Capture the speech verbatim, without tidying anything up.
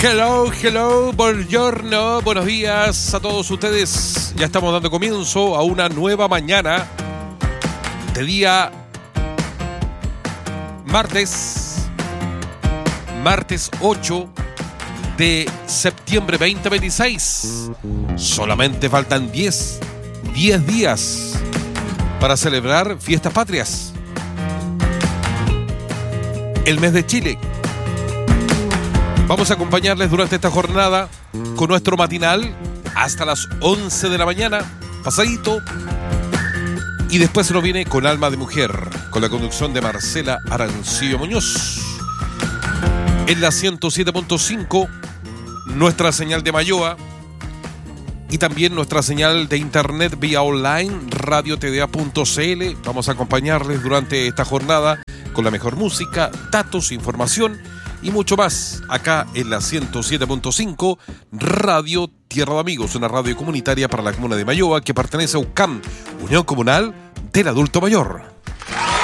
Hello, hello, buongiorno, buenos días a todos ustedes. Ya estamos dando comienzo a una nueva mañana de día martes, martes ocho de septiembre veinte veintiséis. Solamente faltan diez, diez días para celebrar fiestas patrias. El mes de Chile. Vamos a acompañarles durante esta jornada con nuestro matinal hasta las once de la mañana, pasadito. Y después se nos viene con Alma de Mujer, con la conducción de Marcela Arancillo Muñoz. En la ciento siete punto cinco, nuestra señal de Mayoa. Y también nuestra señal de internet vía online, radio t d a punto c l. Vamos a acompañarles durante esta jornada con la mejor música, datos, información y mucho más, acá en la ciento siete punto cinco, Radio Tierra de Amigos, una radio comunitaria para la comuna de Mayoa que pertenece a U C A M, Unión Comunal del Adulto Mayor.